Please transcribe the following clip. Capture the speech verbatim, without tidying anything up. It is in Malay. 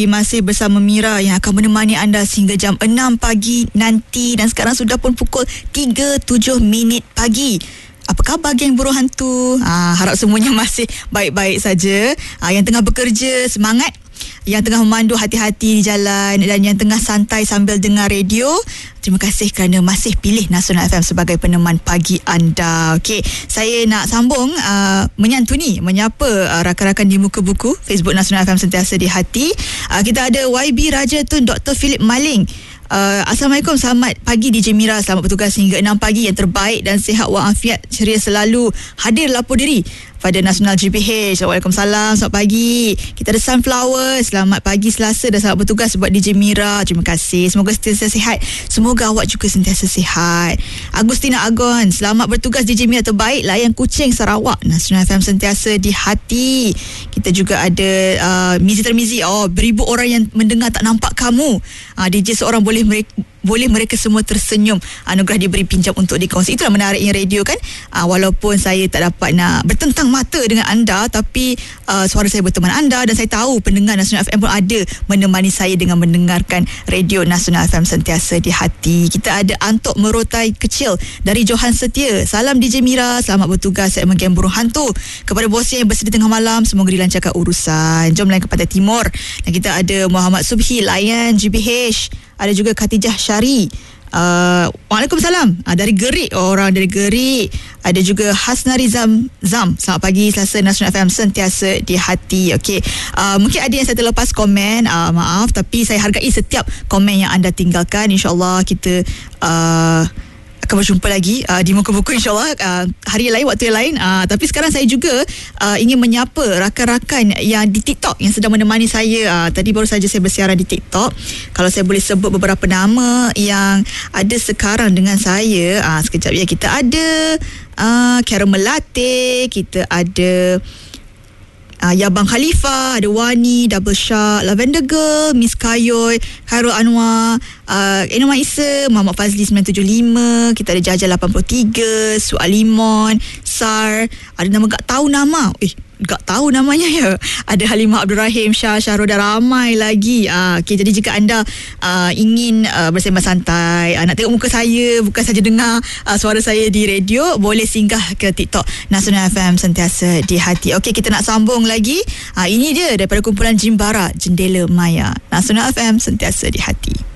Masih bersama Mira yang akan menemani anda sehingga jam enam pagi nanti. Dan sekarang sudah pun pukul tiga tujuh minit pagi. Apa khabar geng burung hantu? Ha, harap semuanya masih baik-baik saja. Ha, yang tengah bekerja, semangat. Yang tengah memandu, hati-hati di jalan. Dan yang tengah santai sambil dengar radio, terima kasih kerana masih pilih Nasional F M sebagai peneman pagi anda. Okey, saya nak sambung uh, menyantuni, menyapa uh, rakan-rakan di muka buku Facebook Nasional F M Sentiasa di Hati. Uh, kita ada Y B Raja Tun Doktor Philip Maling. Uh, Assalamualaikum, selamat pagi D J Mira, selamat bertugas hingga enam pagi, yang terbaik dan sihat walafiat, ceria selalu, hadir lapor diri pada Nasional G P H. Waalaikumsalam, selamat pagi. Kita ada Sunflower, selamat pagi Selasa dan selamat bertugas buat D J Mira. Terima kasih, semoga sentiasa sihat, semoga awak juga sentiasa sihat. Agustina Agon, selamat bertugas D J Mira, terbaik layan Kuching Sarawak, Nasional F M Sentiasa di Hati. Kita juga ada uh, Mizi Termizi, oh beribu orang yang mendengar tak nampak kamu. uh, D J seorang boleh mereka boleh mereka semua tersenyum, anugerah diberi pinjam untuk dikongsi. Itulah menariknya radio kan. uh, Walaupun saya tak dapat nak bertentang mata dengan anda, tapi uh, suara saya berteman anda, dan saya tahu pendengar Nasional F M pun ada menemani saya dengan mendengarkan radio Nasional F M Sentiasa di Hati. Kita ada Antok Merotai Kecil dari Johan Setia, salam D J Mira, selamat bertugas segmen Geng Burung Hantu. Kepada bosnya yang bersedia tengah malam, semoga dilancarkan urusan. Jom layan ke Pantai Timur. Dan kita ada Muhammad Subhi layan G P H. Ada juga Khatijah Syari, uh, Waalaikumsalam, uh, dari Gerik, oh, orang dari Gerik. Ada juga Hasnari Zam Zam, selamat pagi Selasa, Nasional F M Sentiasa di Hati. Okey, uh, mungkin ada yang saya terlepas komen, uh, maaf, tapi saya hargai setiap komen yang anda tinggalkan. InsyaAllah kita uh, akan berjumpa lagi uh, di muka buku, insyaAllah uh, hari lain, waktu yang lain. uh, Tapi sekarang saya juga uh, ingin menyapa rakan-rakan yang di TikTok yang sedang menemani saya. uh, Tadi baru saja saya bersiaran di TikTok. Kalau saya boleh sebut beberapa nama yang ada sekarang dengan saya, uh, sekejap ya. Kita ada uh, Caramel Latte, kita ada Uh, Yabang Khalifah, ada Wani, Double Shark, Lavender Girl, Miss Kayoy, Khairul Anwar, uh, Enoma Isa, Muhammad Fazli sembilan tujuh lima, kita ada Jaja lapan puluh tiga, Sualimon, Sar, ada nama tak tahu nama, eh tak tahu namanya ya. Ada Halimah Abdul Rahim, Syah, Syahrul, dan ramai lagi. Uh, okay, jadi jika anda uh, ingin uh, bersembang santai, uh, nak tengok muka saya, bukan saja dengar uh, suara saya di radio, boleh singgah ke TikTok Nasional F M Sentiasa di Hati. Okey, kita nak sambung lagi. Uh, ini dia daripada kumpulan Jimbara, Jendela Maya. Nasional F M Sentiasa di Hati.